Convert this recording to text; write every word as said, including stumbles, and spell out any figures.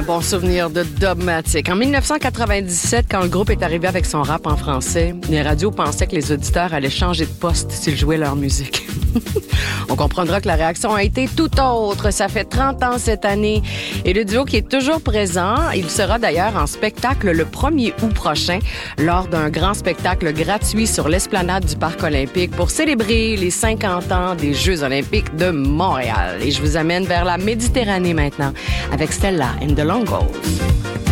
bon souvenir de Dubmatic. En dix-neuf cent quatre-vingt-dix-sept, quand le groupe est arrivé avec son rap en français, les radios pensaient que les auditeurs allaient changer de poste s'ils jouaient leur musique. On comprendra que la réaction a été tout autre. Ça fait trente ans cette année. Et le duo qui est toujours présent, il sera d'ailleurs en spectacle le premier août prochain lors d'un grand spectacle gratuit sur l'esplanade du Parc olympique pour célébrer les cinquante ans des Jeux olympiques de Montréal. Et je vous amène vers la Méditerranée maintenant avec Stella and the Longos.